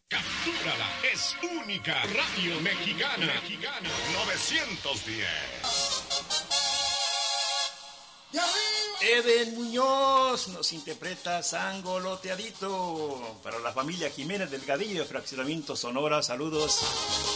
Captúrala, es única. Radio Mexicana. 910. Eden Muñoz nos interpreta Sangoloteadito. Para la familia Jiménez Delgadillo de Fraccionamiento Sonora, saludos.